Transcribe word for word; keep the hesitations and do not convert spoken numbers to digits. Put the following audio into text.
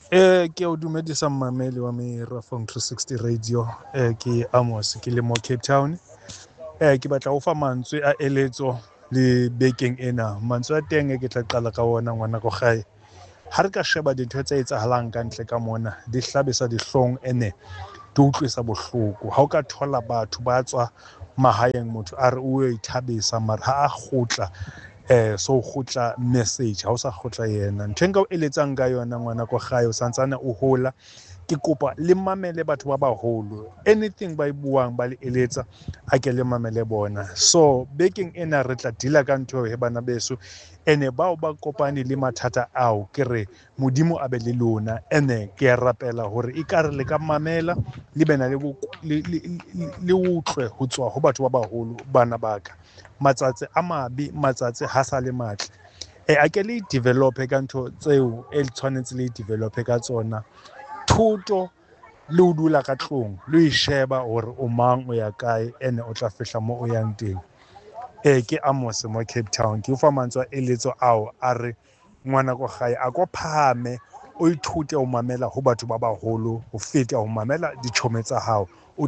Eh ke o dumedisa mmameli wa Merafong three sixty radio. Eh ke Amos ke le mo Cape Town. Eh ke batla o fa mantswe a eletso le bekeng ena. Mantswe a teng e ke tla qala ka ona ngwana go gae. Ha re ka sheba dintho tse etsahalang ka ntle ka mona di hlabisa dihlong ene di utlwisa bohloko. Ha o ka thola batho ba tswa mahaeng motho a re o ithabisa mara ha a khutla eh so khutla message ha o sa khutla yena ntho nka o eletsang ka yona ngwana go gae o santsana o hola ke kopa le mamele batho ba baholo anything ba ibuang ba le eletsa a ke le mamele bona so baking ena re tla dila ka ntho he bana beso ene bao ba kopane le mathata ao ke re modimo a be le lona ene ke a rapela hore e ka re le ka mamela le bena le le utlwe ho tswa ho batho ba baholo bana baka matsatsi a mabe matsatsi ha sa le matle e a ke le develop ka ntho tseo e tshwanetse le develop ka tsona thuto le ho dula ka tlong le ho sheba hore o mang o ya kae ene o tla fihla mo o yang teng e ke Amos mo Cape Town ke ufa mantswe eletso ao a re ngwana go gae a go phame o ithute o mamela ho batho ba baholo ho feta ho mamela ditšhome tsa hao